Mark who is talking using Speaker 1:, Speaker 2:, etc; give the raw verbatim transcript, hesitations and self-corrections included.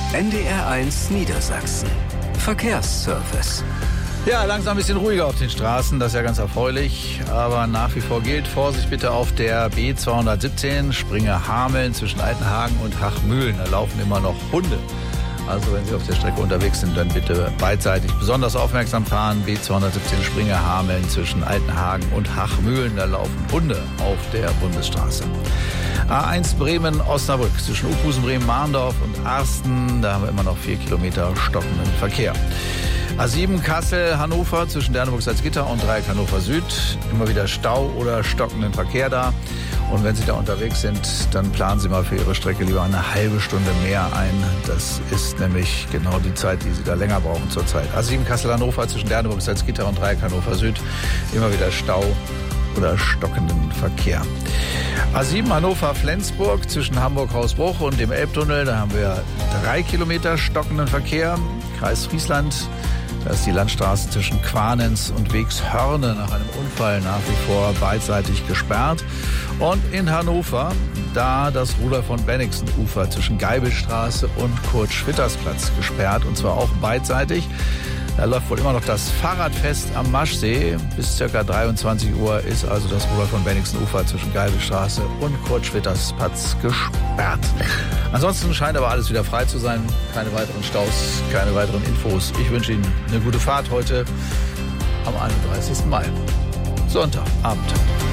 Speaker 1: N D R eins Niedersachsen. Verkehrsservice.
Speaker 2: Ja, langsam ein bisschen ruhiger auf den Straßen, das ist ja ganz erfreulich. Aber nach wie vor gilt Vorsicht bitte auf der B zweihundertsiebzehn, Springe Hameln zwischen Altenhagen und Hachmühlen. Da laufen immer noch Hunde. Also wenn Sie auf der Strecke unterwegs sind, dann bitte beidseitig besonders aufmerksam fahren. B zweihundertsiebzehn Springe Hameln zwischen Altenhagen und Hachmühlen. Da laufen Hunde auf der Bundesstraße. A eins Bremen-Osnabrück zwischen Uphusen, Bremen-Mahndorf und Arsten. Da haben wir immer noch vier Kilometer stockenden Verkehr. A sieben Kassel-Hannover zwischen Derneburg-Salzgitter und Dreieck Hannover Süd. Immer wieder Stau oder stockenden Verkehr da. Und wenn Sie da unterwegs sind, dann planen Sie mal für Ihre Strecke lieber eine halbe Stunde mehr ein. Das ist nämlich genau die Zeit, die Sie da länger brauchen zurzeit. A sieben Kassel-Hannover zwischen Derneburg-Salzgitter und Dreieck Hannover Süd. Immer wieder Stau oder stockenden Verkehr. A sieben Hannover-Flensburg zwischen Hamburg-Hausbruch und dem Elbtunnel. Da haben wir drei Kilometer stockenden Verkehr. Kreis Friesland. Da ist die Landstraße zwischen Quarnens und Wegshörne nach einem Unfall nach wie vor beidseitig gesperrt. Und in Hannover, da das Rudolf von Bennigsen-Ufer zwischen Geibelstraße und Kurt-Schwitters-Platz gesperrt, und zwar auch beidseitig. Da läuft wohl immer noch das Fahrradfest am Maschsee. Bis ca. dreiundzwanzig Uhr ist also das Rudolf von Bennigsen-Ufer zwischen Geibelstraße und Kurt-Schwitters-Platz gesperrt. Ansonsten scheint aber alles wieder frei zu sein. Keine weiteren Staus, keine weiteren Infos. Ich wünsche Ihnen eine gute Fahrt heute am einunddreißigsten Mai. Sonntagabend.